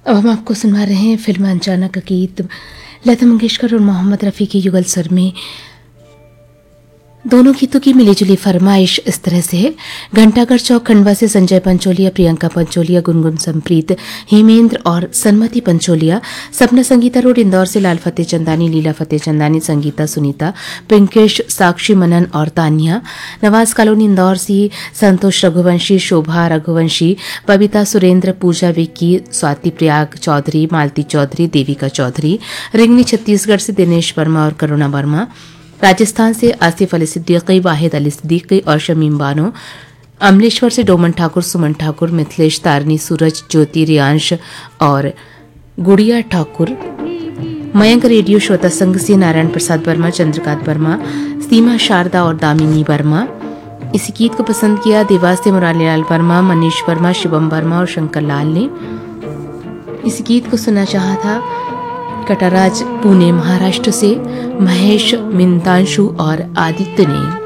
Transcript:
अब हम आपको सुनवा रहे हैं फिल्म अनजाना का गीत लता मंगेशकर और मोहम्मद रफ़ी के युगल स्वर में। दोनों गीतों की मिलीजुली फरमाइश इस तरह से है। घंटाघर चौक खंडवा से संजय पंचोलिया, प्रियंका पंचोलिया, गुनगुन संप्रीत, हेमेंद्र और सन्मति पंचोलिया। सपना संगीता रोड इंदौर से लाल फतेह चंदानी, लीला फतेह चंदानी, संगीता सुनीता, पिंकेश, साक्षी मनन और तानिया। नवाज कॉलोनी इंदौर से संतोष रघुवंशी, शोभा रघुवंशी, बबीता सुरेंद्र, पूजा विक्की, स्वाति प्रयाग चौधरी, मालती चौधरी, देविका चौधरी। रिंगनी छत्तीसगढ़ से दिनेश वर्मा और करुणा वर्मा। राजस्थान से आसिफ अली सिद्दीकी, वाहिद अली सिद्दीकी और शमीम बानो। अमलेश्वर से डोमन ठाकुर, सुमन ठाकुर, मिथिलेश, तारनी, सूरज, ज्योति, रियांश और गुड़िया ठाकुर। मयंक रेडियो श्रोता संघ से नारायण प्रसाद वर्मा, चंद्रकांत वर्मा, सीमा शारदा और दामिनी वर्मा। इस गीत को पसंद किया देवास से मुरारीलाल वर्मा, मनीष वर्मा, शिवम वर्मा और शंकर लाल ने। इस गीत को सुनना चाहा था कटाराज पुणे महाराष्ट्र से महेश, मिंतांशु और आदित्य ने।